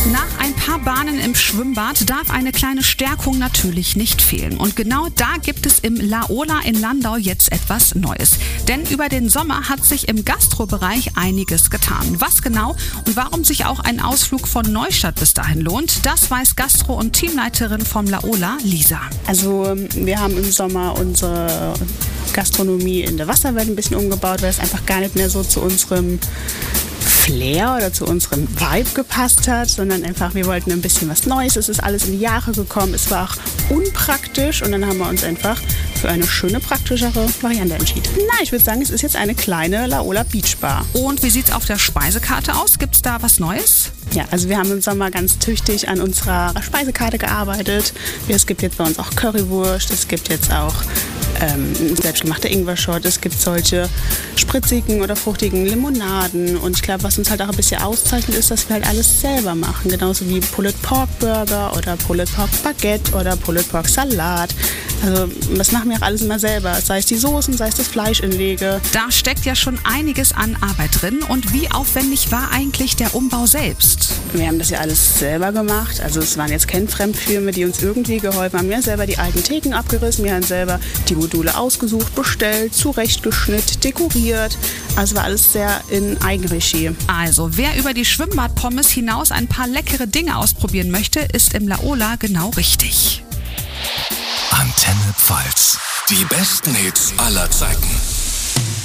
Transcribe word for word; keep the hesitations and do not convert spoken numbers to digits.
Nach ein paar Bahnen im Schwimmbad darf eine kleine Stärkung natürlich nicht fehlen. Und genau da gibt es im Laola in Landau jetzt etwas Neues. Denn über den Sommer hat sich im Gastrobereich einiges getan. Was genau und warum sich auch ein Ausflug von Neustadt bis dahin lohnt, das weiß Gastro- und Teamleiterin vom Laola, Lisa. Also wir haben im Sommer unsere Gastronomie in der Wasserwelt ein bisschen umgebaut, weil es einfach gar nicht mehr so zu unserem Flair oder zu unserem Vibe gepasst hat, sondern einfach, wir wollten ein bisschen was Neues. Es ist alles in die Jahre gekommen, es war auch unpraktisch und dann haben wir uns einfach für eine schöne, praktischere Variante entschieden. Na, ich würde sagen, es ist jetzt eine kleine Laola Beach Bar. Und wie sieht es auf der Speisekarte aus? Gibt es da was Neues? Ja, also wir haben im Sommer ganz tüchtig an unserer Speisekarte gearbeitet. Es gibt jetzt bei uns auch Currywurst, es gibt jetzt auch ähm, selbstgemachte Ingwer-Shot, es gibt solche spritzigen oder fruchtigen Limonaden und ich glaube, was uns halt auch ein bisschen auszeichnet, ist, dass wir halt alles selber machen. Genauso wie Pulled Pork Burger oder Pulled Pork Baguette oder Pulled Pork Salat. Also das machen wir auch alles immer selber, sei es die Soßen, sei es das Fleischinlege. Da steckt ja schon einiges an Arbeit drin. Und wie aufwendig war eigentlich der Umbau selbst? Wir haben das ja alles selber gemacht. Also es waren jetzt keine Fremdfirmen, die uns irgendwie geholfen haben. Wir haben selber die alten Theken abgerissen, wir haben selber die Module ausgesucht, bestellt, zurechtgeschnitten, dekoriert. Also war alles sehr in Eigenregie. Also wer über die Schwimmbadpommes hinaus ein paar leckere Dinge ausprobieren möchte, ist im Laola genau richtig. Antenne Pfalz. Die besten Hits aller Zeiten.